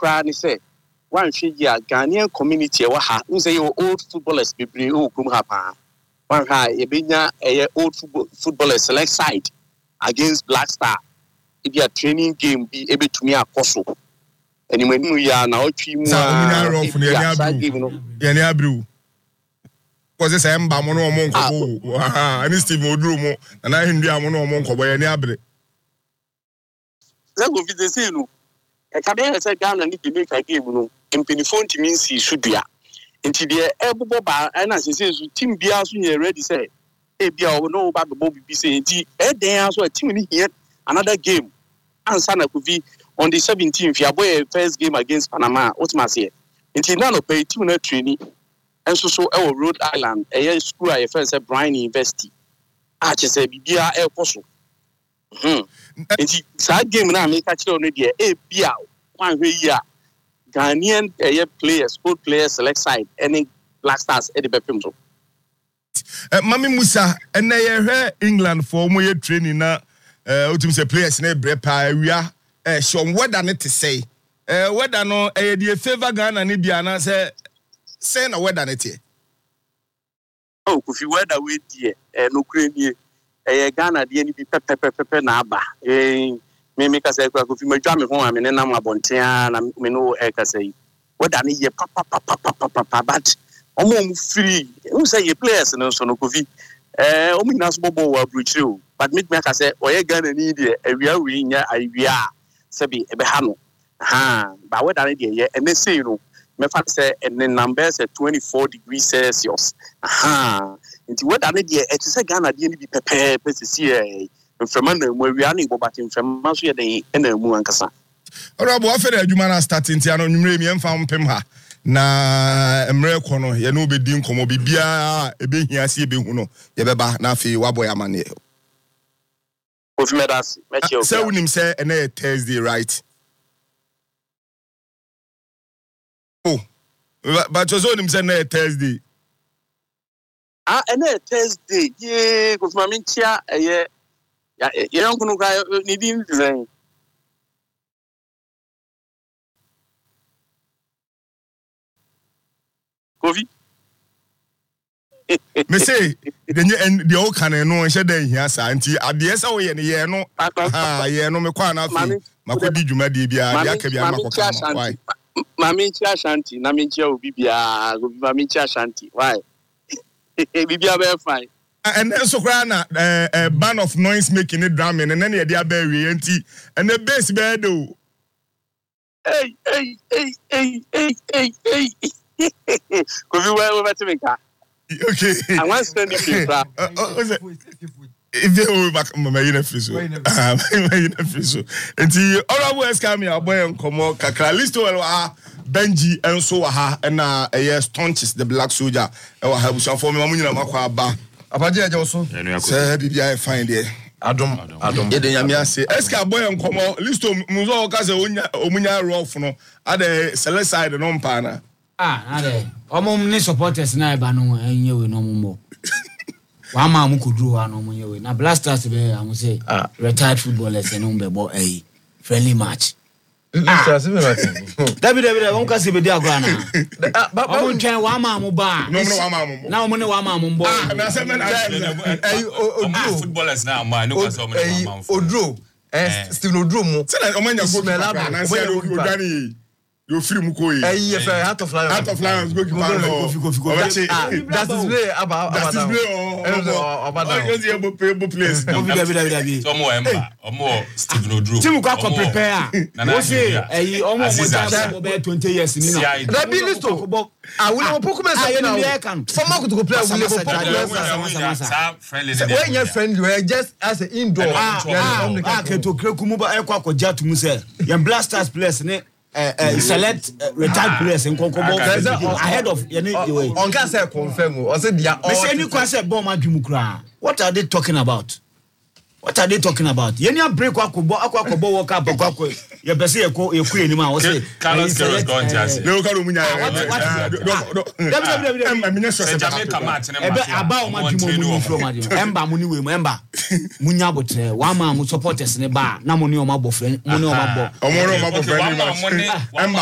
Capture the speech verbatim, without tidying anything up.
cry ni say one shege Ghanaian community e wa ha we say old footballers be bring o krum ha pa one ha e benya e old football footballers select side against Black Star if you training game be able to me akoso anyway nu ya na otwi mu a ya ni abru cause say mba mo no mo nkobo ah ani Steve Oduro mo na hindu am no mo nkobo ya ni abre za go fit say no e ka dey say Ghana ni dey make game no impinifon team si sudua nti dey ebobo ba na say say team bia so ye ready say e bia o no ba bobo bi say nti e den aso team ni here another game answer na kuvi on the seventeenth ya boy first game against Panama what must say nti na no pay team na training and so so e Rhode Island e school I first say Brian University a che say bibia e koso mhm nti sa game na make chire no dey e bia kwan hwe yi a Ghanaian e players old players select side any Black Stars e dey bepim so Mami Musa ene ye hwe England for mo ye training na eh utim say players na bre pa awia eh shom weather ne te say eh weather no eh dey favor Ghana ne bia na say say na weather ne te oh kufi weather we die eh no krenie eh Ghana die ni bi pepe pepe na aba eh me me ka say kufi madwa me ho a me ne nam abonten na me no eh ka say weather ne ye papa papa papa papa but omo mu free who say ye players no so no kufi eh omo nyina so bobo wa bruchiri o but me me ka say oye Ghana ni die awia wi nya awia sebi ebe ha no ha ba weather ne die ye ene say no me fa say ene numbers at twenty-four degrees Celsius ha nti weather ne die e say Ghana die ni bi pepe pepe si e mframa na mu awia na ibobati mframa so ye den ena mu ankasa ora bo afere adwuma na starting ti ano nwumre mi emfa mpem ha na emre ko no ye no obedi nkomo bibia ebe hia se ebe hu no ye beba na afi waboy amane of medas mechi o say unim say ena Thursday right oh but so unim say ena Thursday ah ena Thursday ye ko ma minchia eye ya ye yonkunu ka ni din design Kofi me say the the all can no she dey hia sa nti ade say we ye ne ye no ah ye no me kwa na afi makodi dwumade bia dia ka bia makoka why mami chi ashanti na mi chi obi bia go mami chi ashanti why bibia be fine and so kra na eh ban of noise making it drumming and then ye dia ba wi nti and the bass be do hey hey hey hey hey hey Kofi why we better make okay I want stand if you bra if you back my unifiso ah my unifiso nti honorable escami aboy nkomo kakra list well ah Benji enso wa ha na eh staunches the black soldier e wa ha busan for me mamunyina makwa aba abaje aje so say bibia e fine there adom adom e de nyame ase eska aboy nkomo list muzo ka say onya omunya rough no ade select side no mpa na ah ade omum ni supporters na e ba no enye we no mumbo wa ma mu kuduru wa no munye we na blasters be am say retired footballers no be bo eh friendly match ah se me match David David won ka se be di agora na ba ba ntwen wa ma mu ba no no wa ma mu na omo ne wa ma mu mbo ah na se me na eh Oduro footballers na ma no ka se omo ne wa ma mu Oduro eh Steve Oduro mu se na omo nya go na se do odwani you free mukoyi eh yes Heart of Lions Heart of Lions go keep on go go go that is play about that is play about because you able pay place David David David so mo emba omo Steve Oduro team kwa prepare o say eh omo mo ja be twenty years ni na that be list ah we no poku me say na former go play we live for friendly when you friendly we just as an indoor ah keto krekumu ba e kwa koja tumu say yan blasters players ne Uh, uh, select uh, retired players in Konkobo ahead of any way. On can say confirm or say they are all. Any question bomb adumukra. What are they talking about? What are they talking about? Yenya break akobo akobo work up akoko. Ye be say eko eku enima o say Carlos Queiroz don't just. No ka ro munya. Em minya so say Jamaica match na ma. Aba o madumo mu from adum. Emba mu ni we mu emba. Munya botre wa ma mu supporters ne ba na mu ni o ma bo friend mu ni o ma bo. Omo ro ma bo friend.